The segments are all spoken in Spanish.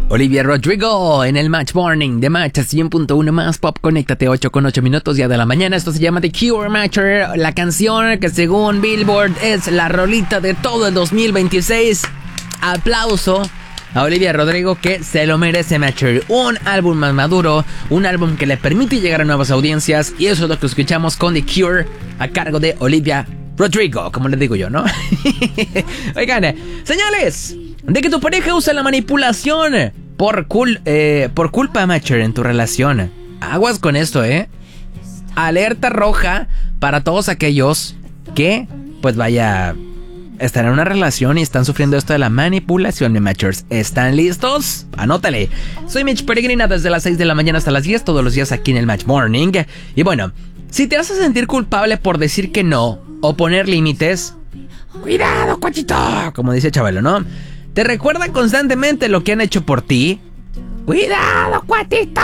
Olivia Rodrigo en el Match Morning de Match 100.1 más Pop. Conéctate 8:08 ya de la mañana. Esto se llama The Cure Matcher, la canción que según Billboard es la rolita de todo el 2026. Aplauso a Olivia Rodrigo, que se lo merece, Matcher. Un álbum más maduro, un álbum que le permite llegar a nuevas audiencias, y eso es lo que escuchamos con The Cure a cargo de Olivia Rodrigo, como les digo yo, ¿no? Oigan, señales de que tu pareja usa la manipulación por culpa, Matcher, en tu relación. Aguas con esto, Alerta roja para todos aquellos que, pues vaya, están en una relación y están sufriendo esto de la manipulación, de Matchers. ¿Están listos? Anótale. Soy Mitch Peregrina desde las 6 de la mañana hasta las 10, todos los días aquí en el Match Morning. Y bueno, si te haces sentir culpable por decir que no o poner límites, cuidado, cuachito, como dice Chabelo, ¿no? ¿Te recuerda constantemente lo que han hecho por ti? ¡Cuidado, cuatito!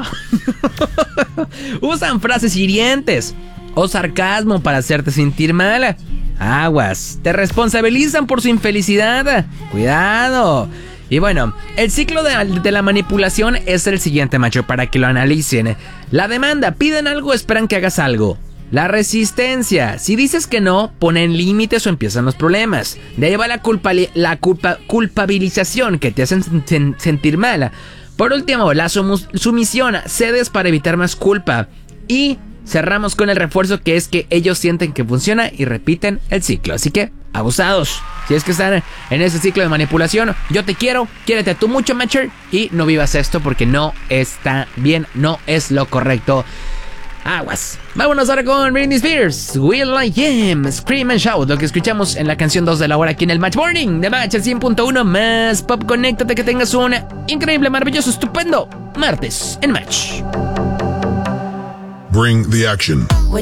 Usan frases hirientes o sarcasmo para hacerte sentir mal. Aguas. Te responsabilizan por su infelicidad. ¡Cuidado! Y bueno, el ciclo de la manipulación es el siguiente, macho, para que lo analicen. La demanda, piden algo, esperan que hagas algo. La resistencia, si dices que no, ponen límites o empiezan los problemas. De ahí va la culpabilización, que te hacen sentir mal. Por último, la sumisión, cedes para evitar más culpa. Y cerramos con el refuerzo, que es que ellos sienten que funciona y repiten el ciclo. Así que, abusados. Si es que están en ese ciclo de manipulación, yo te quiero, quiérete tú mucho, Matcher, y no vivas esto porque no está bien, no es lo correcto. Aguas. Vámonos ahora con Britney Spears, Will I Am, Scream and Shout, lo que escuchamos en la canción 2 de la hora aquí en el Match Morning de Match 100.1 más Pop. Conéctate, que tengas un increíble, maravilloso, estupendo martes en Match. Bring the action.